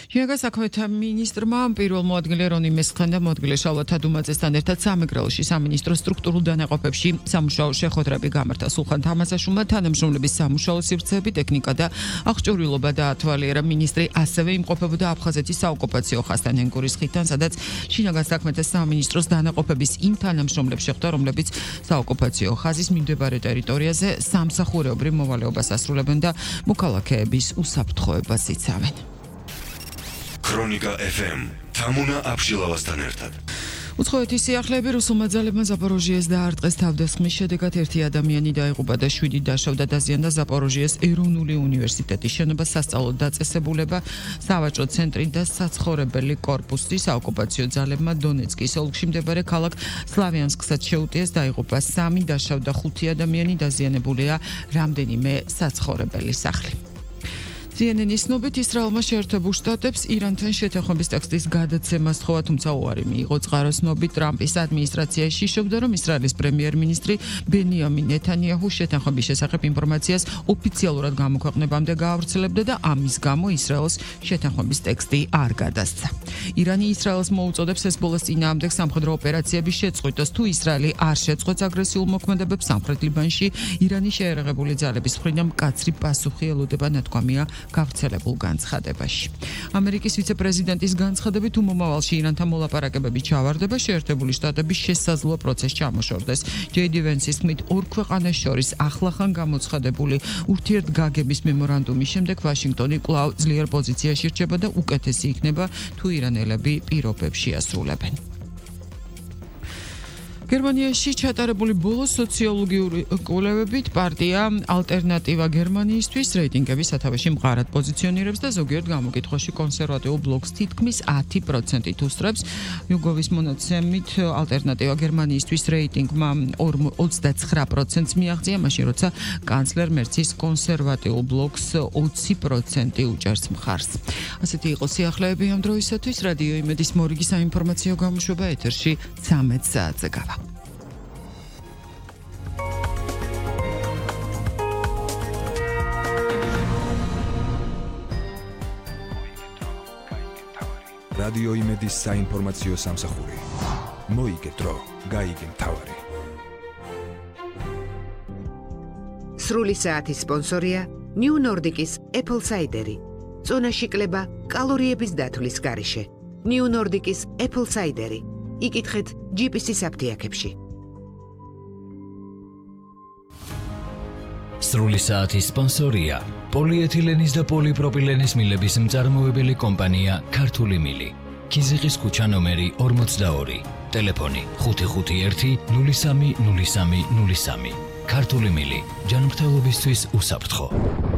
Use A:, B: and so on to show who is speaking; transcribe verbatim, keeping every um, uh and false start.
A: შინაგან საქმეთა მინისტრმა პირველ მოადგილე რონი მესხან და მოადგილე შალვა თადუმაძესთან ერთად სამეგრელოში სამინისტრო სტრუქტურულ დანაყოფებში სამუშაო შეხვედრები გამართა. სულხან თამაზაშვილმა თანამშრომლების სამუშაო სივრცეები, ტექნიკა და აღჭურვილობა დაათვალიერა. მინისტრი ასევე იმყოფებოდა აფხაზეთის საოკუპაციო ხაზთან ენგურის ხიდთან, სადაც შინაგან საქმეთა სამინისტროს დანაყოფების იმ თანამშრომლებს შეხვდა, რომლებიც საოკუპაციო ხაზის მიმდებარე ტერიტორიაზე სამსახურეობრივ მოვალეობას ასრულებენ და მოქალაქეების უსაფრთხოებას იცავენ.
B: ქრონიკა ეფ ემ თამუნა აბშილავასთან ერთად.
A: უცხოეთის სიახლეები რუსულმა ძალებმა ზაპოროჟიეს დაარტყეს. თავდასხმის შედეგად ერთი ადამიანი დაიღუპა და შვიდი დაშავდა. დაზიანდა ზაპოროჟიეს ეროვნული უნივერსიტეტის შენობა, სასწავლო დაწესებულება, სავაჭრო ცენტრი და საცხოვრებელი კორპუსი. საოკუპაციო ძალებმა დონეცკის ოლქში მდებარე ქალაქ სლავიანსკსაც შეუტიეს. დაიღუპა სამი, დაშავდა ხუთი ადამიანი, დაზიანებულია რამდენიმე საცხოვრებელი სახლი. C N N-ის ცნობით ისრაელმა შეერთებულ შტატებს ირანთან შეთანხმების ტექსტის გადაცემა სთხოვა, თუმცა უარი მიიღო. წყარო ცნობით ტრამპის ადმინისტრაცია იშიშობდა, რომ ისრაელის პრემიერ-მინისტრი ბენიამინ ნეთანიაჰუ შეთანხმების შესახებ ინფორმაციას ოფიციალურად გამოქვეყნებამდე გაავრცელებდა და ამის გამო ისრაელს შეთანხმების ტექსტი არ გადასცა. ირანი ისრაელს მოუწოდებს ჰეზბოლას წინააღმდეგ სამხედრო ოპერაციების შეწყვეტას. თუ ისრაელი არ შეწყვეტს აგრესიულ მოქმედებებს სამხრეთ ლიბანში, ირანის შეერაღებული ძალების მხრიდან მკაცრი პასუხი ელოდება, ნათქვამია გავრცელებულ განცხადებაში. ამერიკის ვიცე-პრეზიდენტის განცხადებით, თუ მომავალში ირანთან მოლაპარაკებები ჩავარდება, შეერთებული შტატების შესაძლოა პროცესს ჩამოშორდეს. ჯეი დი ვენსის თქმით, ორ ქვეყანას შორის ახლახან გამოცხადებული ურთიერთგაგების მემორანდუმის შემდეგ ვაშინგტონი კვლავ ძლიერ პოზიციაში რჩება და უკეთესი იქნება, თუ ირანელები პირობებს შეასრულებენ. გერმანიაში ჩატარებული ბოლო სოციოლოგიური კვლევებით პარტია ალტერნატივა გერმანიისთვის რეიტინგების სათავეში მყარად პოზიციონირებს და ზოგიერთ გამოკითხვაში კონსერვატიულ ბლოკს თითქმის ათი პროცენტით უსწრებს. YouGov-ის მონაცემით ალტერნატივა გერმანიისთვის რეიტინგმა ოცდაცხრა პროცენტს მიაღწია, მაშინ როცა კანცლერ მერცის კონსერვატიულ ბლოკს ოცი პროცენტი უჭერს მხარს. ასეთი იყო სიახლეები ამ დროისათვის. რადიო იმედის მორიგი საინფორმაციო გამოშვება ეთერში ცამეტ საათზე გავა.
C: რადიო იმედის საინფორმაციო სამსახური. მოიგე დრო, გაიგე მთავარი.
D: სრული საათის სპონსორია New Nordic-ის Apple Cider-ი. წონაში კლება კალორიების დათვლის გარეშე. New Nordic-ის Apple Cider-ი. იკითხეთ ჯი პი სი-ის აფთიაქებში.
E: სრული საათის სპონსორია პოლიეთილენის და პოლიპროპილენის მილების მწარმოებელი კომპანია ქართული მილი. ქიზიყის ქუჩა ნომერი ორმოცდაორი. ტელეფონი ხუთი ხუთი ერთი ნული სამი ნული სამი ნული სამი. ქართული მილი ჯანმრთელობისთვის უსაფრთხო.